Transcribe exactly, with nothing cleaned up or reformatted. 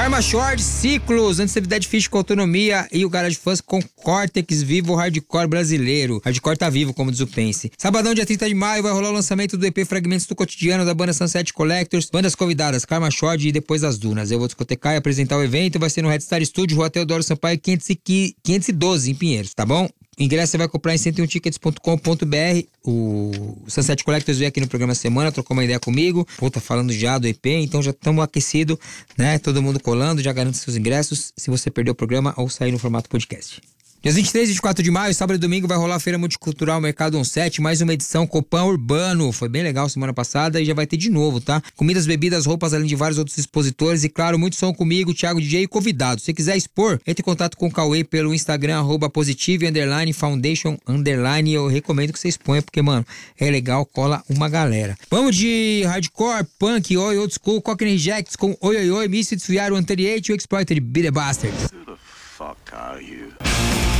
Karma Short, Ciclos, Anti-Atividade Física com Autonomia e o Garage Fãs com Cortex Vivo Hardcore Brasileiro. Hardcore tá vivo, como diz o Pense. Sabadão, dia trinta de maio, vai rolar o lançamento do E P Fragmentos do Cotidiano da banda Sunset Collectors. Bandas convidadas, Karma Short e Depois das Dunas. Eu vou discotecar e apresentar o evento. Vai ser no Red Star Studio, Rua Teodoro Sampaio, quinhentos e doze, em Pinheiros, tá bom? Ingresso você vai comprar em cento e um tickets ponto com ponto b r. O Sunset Collectors veio aqui no programa Semana, trocou uma ideia comigo. Pô, tá falando já do E P, então já estamos aquecidos, né? Todo mundo colando, já garante seus ingressos. Se você perdeu o programa ou sair no formato podcast. Dias vinte e três e vinte e quatro de maio, sábado e domingo, vai rolar a Feira Multicultural Mercado On sete, mais uma edição Copan Urbano. Foi bem legal semana passada e já vai ter de novo, tá? Comidas, bebidas, roupas, além de vários outros expositores e, claro, muito som comigo, Thiago D J e convidados. Se quiser expor, entre em contato com o Cauê pelo Instagram, arroba positive, underline, foundation, underline. Eu recomendo que você exponha, porque, mano, é legal, cola uma galera. Vamos de hardcore, punk, oi, old school, Cockney Rejects com Oi Oi Oi, Misfits, We Are cento e trinta e oito e o Exploited, Be The Bastards. Who the fuck are you?